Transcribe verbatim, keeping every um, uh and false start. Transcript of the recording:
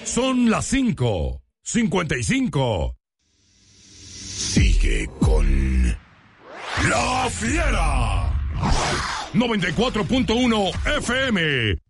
Son las cinco cincuenta y cinco. Sigue con La Fiera. noventa y cuatro punto uno F M.